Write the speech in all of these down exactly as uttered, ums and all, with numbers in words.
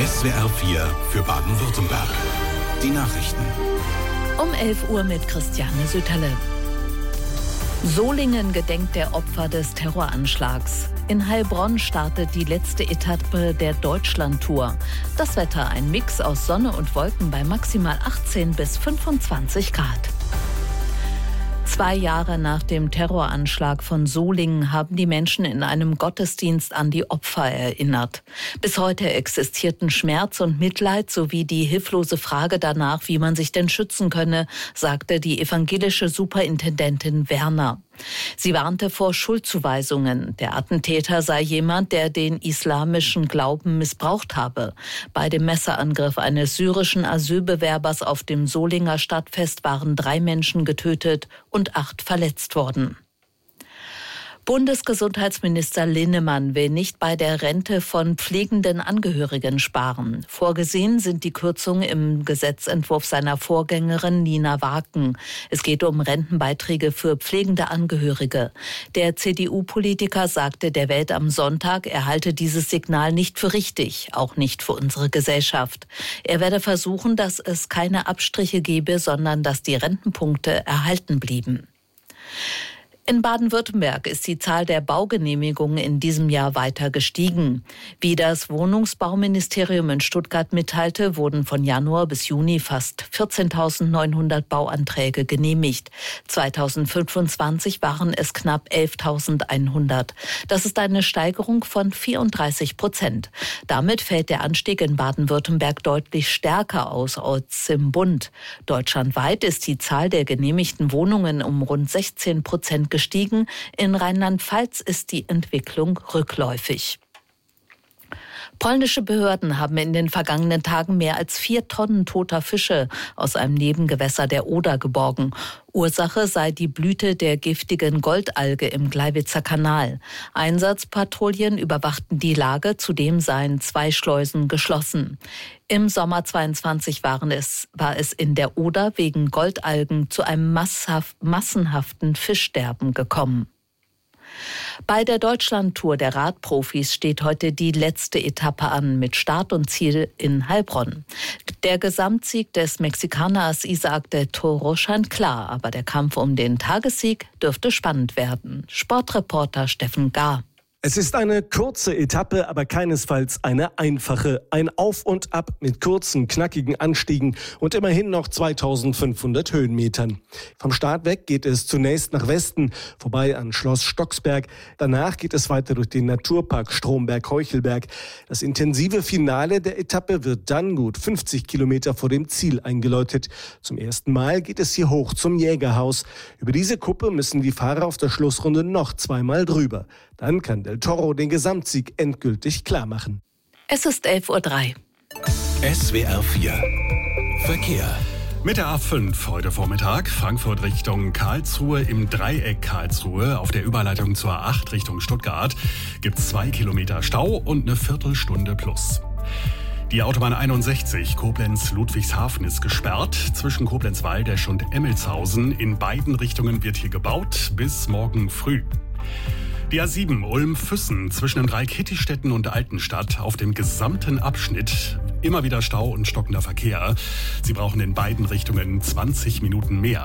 S W R vier für Baden-Württemberg. Die Nachrichten. Um elf Uhr mit Christiane Sütterle. Solingen gedenkt der Opfer des Terroranschlags. In Heilbronn startet die letzte Etappe der Deutschlandtour. Das Wetter ein Mix aus Sonne und Wolken bei maximal achtzehn bis fünfundzwanzig Grad. Zwei Jahre nach dem Terroranschlag von Solingen haben die Menschen in einem Gottesdienst an die Opfer erinnert. Bis heute existierten Schmerz und Mitleid sowie die hilflose Frage danach, wie man sich denn schützen könne, sagte die evangelische Superintendentin Werner. Sie warnte vor Schuldzuweisungen. Der Attentäter sei jemand, der den islamischen Glauben missbraucht habe. Bei dem Messerangriff eines syrischen Asylbewerbers auf dem Solinger Stadtfest waren drei Menschen getötet und acht verletzt worden. Bundesgesundheitsminister Linnemann will nicht bei der Rente von pflegenden Angehörigen sparen. Vorgesehen sind die Kürzungen im Gesetzentwurf seiner Vorgängerin Nina Waken. Es geht um Rentenbeiträge für pflegende Angehörige. Der C D U-Politiker sagte der Welt am Sonntag, er halte dieses Signal nicht für richtig, auch nicht für unsere Gesellschaft. Er werde versuchen, dass es keine Abstriche gebe, sondern dass die Rentenpunkte erhalten blieben. In Baden-Württemberg ist die Zahl der Baugenehmigungen in diesem Jahr weiter gestiegen. Wie das Wohnungsbauministerium in Stuttgart mitteilte, wurden von Januar bis Juni fast vierzehntausendneunhundert Bauanträge genehmigt. zweitausendfünfundzwanzig waren es knapp elftausendeinhundert. Das ist eine Steigerung von vierunddreißig Prozent. Damit fällt der Anstieg in Baden-Württemberg deutlich stärker aus als im Bund. Deutschlandweit ist die Zahl der genehmigten Wohnungen um rund sechzehn Prozent gestiegen. In Rheinland-Pfalz ist die Entwicklung rückläufig. Polnische Behörden haben in den vergangenen Tagen mehr als vier Tonnen toter Fische aus einem Nebengewässer der Oder geborgen. Ursache sei die Blüte der giftigen Goldalge im Gleiwitzer Kanal. Einsatzpatrouillen überwachten die Lage, zudem seien zwei Schleusen geschlossen. Im Sommer zweiundzwanzig waren es, war es in der Oder wegen Goldalgen zu einem masshaft, massenhaften Fischsterben gekommen. Bei der Deutschlandtour der Radprofis steht heute die letzte Etappe an mit Start und Ziel in Heilbronn. Der Gesamtsieg des Mexikaners Isaac del Toro scheint klar, aber der Kampf um den Tagessieg dürfte spannend werden. Sportreporter Steffen Gahr. Es ist eine kurze Etappe, aber keinesfalls eine einfache. Ein Auf und Ab mit kurzen, knackigen Anstiegen und immerhin noch zweitausendfünfhundert Höhenmetern. Vom Start weg geht es zunächst nach Westen, vorbei an Schloss Stocksberg. Danach geht es weiter durch den Naturpark Stromberg-Heuchelberg. Das intensive Finale der Etappe wird dann gut fünfzig Kilometer vor dem Ziel eingeläutet. Zum ersten Mal geht es hier hoch zum Jägerhaus. Über diese Kuppe müssen die Fahrer auf der Schlussrunde noch zweimal drüber. Dann kann Del Toro den Gesamtsieg endgültig klar machen. Es ist elf Uhr drei. S W R vier Verkehr. Mit der A fünf heute Vormittag, Frankfurt Richtung Karlsruhe im Dreieck Karlsruhe auf der Überleitung zur A acht Richtung Stuttgart gibt es zwei Kilometer Stau und eine Viertelstunde plus. Die Autobahn einundsechzig Koblenz-Ludwigshafen ist gesperrt. Zwischen Koblenz-Waldesch und Emmelshausen in beiden Richtungen wird hier gebaut bis morgen früh. Die A sieben Ulm-Füssen zwischen den drei Kittistädten und Altenstadt auf dem gesamten Abschnitt immer wieder Stau und stockender Verkehr. Sie brauchen in beiden Richtungen zwanzig Minuten mehr.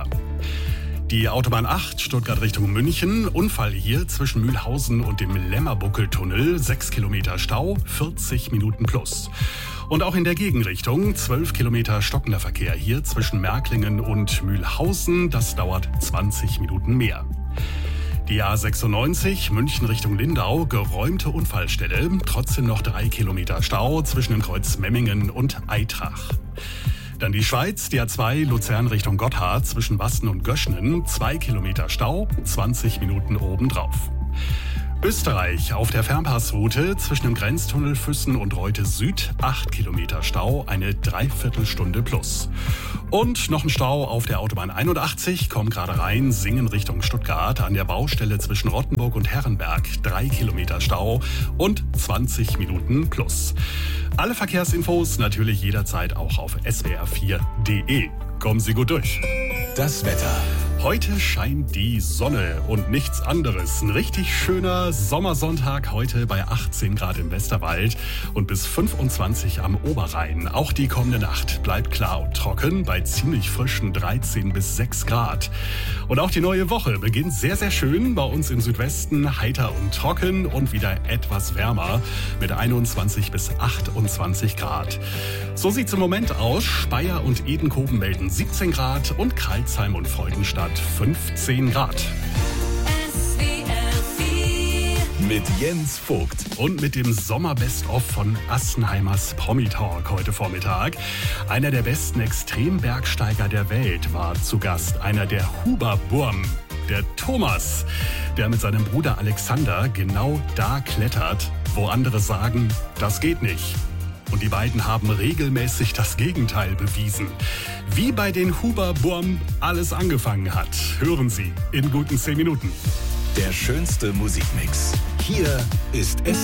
Die Autobahn acht Stuttgart Richtung München, Unfall hier zwischen Mühlhausen und dem Lämmerbuckeltunnel, sechs Kilometer Stau, vierzig Minuten plus. Und auch in der Gegenrichtung zwölf Kilometer stockender Verkehr hier zwischen Märklingen und Mühlhausen, das dauert zwanzig Minuten mehr. Die A sechsundneunzig München Richtung Lindau, geräumte Unfallstelle, trotzdem noch drei Kilometer Stau zwischen dem Kreuz Memmingen und Aitrach. Dann die Schweiz, die A zwei Luzern Richtung Gotthard zwischen Wasten und Göschnen, zwei Kilometer Stau, zwanzig Minuten obendrauf. Österreich auf der Fernpassroute zwischen dem Grenztunnel Füssen und Reute Süd, acht Kilometer Stau, eine Dreiviertelstunde plus. Und noch ein Stau auf der Autobahn einundachtzig, kommt gerade rein, Singen Richtung Stuttgart, an der Baustelle zwischen Rottenburg und Herrenberg, drei Kilometer Stau und zwanzig Minuten plus. Alle Verkehrsinfos natürlich jederzeit auch auf S W R vier Punkt D E. Kommen Sie gut durch. Das Wetter. Heute scheint die Sonne und nichts anderes. Ein richtig schöner Sommersonntag heute bei achtzehn Grad im Westerwald und bis fünfundzwanzig am Oberrhein. Auch die kommende Nacht bleibt klar und trocken bei ziemlich frischen dreizehn bis sechs Grad. Und auch die neue Woche beginnt sehr, sehr schön. Bei uns im Südwesten heiter und trocken und wieder etwas wärmer mit einundzwanzig bis achtundzwanzig Grad. So sieht's im Moment aus. Speyer und Edenkoben melden siebzehn Grad und Crailsheim und Freudenstadt fünfzehn Grad. Mit Jens Vogt. Und mit dem Sommer-Best-of von Assenheimers Promi-Talk heute Vormittag. Einer der besten Extrembergsteiger der Welt war zu Gast. Einer der Huber-Burm, der Thomas, der mit seinem Bruder Alexander genau da klettert, wo andere sagen, das geht nicht. Und die beiden haben regelmäßig das Gegenteil bewiesen. Wie bei den Huber-Burm alles angefangen hat, hören Sie in guten zehn Minuten. Der schönste Musikmix. Hier ist S